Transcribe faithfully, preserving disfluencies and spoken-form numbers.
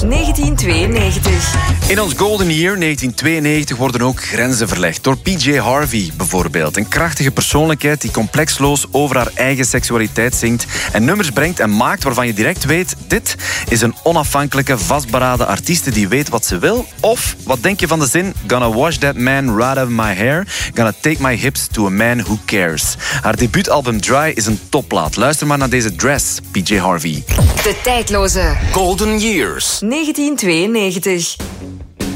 negentien tweeënnegentig. In ons Golden Year negentien tweeënnegentig worden ook grenzen verlegd. Door P J Harvey bijvoorbeeld. Een krachtige persoonlijkheid die complexloos over haar eigen seksualiteit zingt en nummers brengt en maakt waarvan je direct weet, dit is een onafhankelijke, vastberaden artieste die weet wat ze wil. Of, wat denk je van de zin? Gonna wash that man right out of my hair. Gonna take my hips to a man who cares. Haar debuutalbum Dry is een topplaat. Luister maar naar deze Dress, P J Harvey. De tijdloze Golden Years. negentien tweeënnegentig.